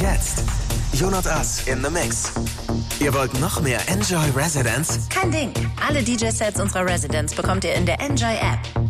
jetzt You Not Us in the Mix. Ihr wollt noch mehr Enjoy Residence? Kein Ding. Alle DJ-Sets unserer Residents bekommt ihr in der Enjoy App.